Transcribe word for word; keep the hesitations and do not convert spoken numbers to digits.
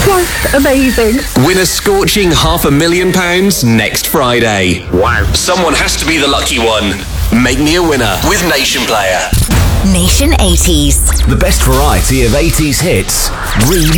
Just amazing. Win a scorching half a million pounds next Friday. Wow. Someone has to be the lucky one. Make me a winner with Nation Player. Nation eighties. The best variety of eighties hits, remixed.